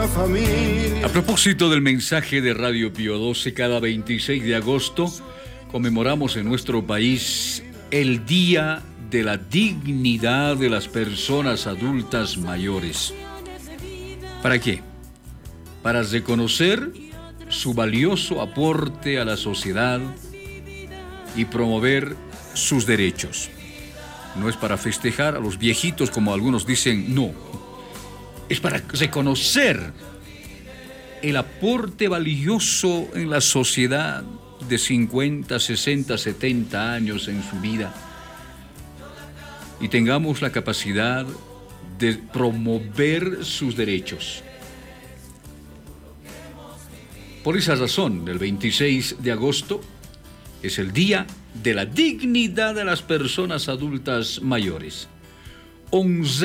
familia. A propósito del mensaje de Radio Pío XII, cada 26 de agosto conmemoramos en nuestro país el Día de la Dignidad de las Personas Adultas Mayores. ¿Para qué? Para reconocer su valioso aporte a la sociedad y promover sus derechos. No es para festejar a los viejitos como algunos dicen, no. Es para reconocer el aporte valioso en la sociedad de 50, 60, 70 años en su vida y tengamos la capacidad de promover sus derechos. Por esa razón, el 26 de agosto es el Día de la Dignidad de las Personas Adultas Mayores.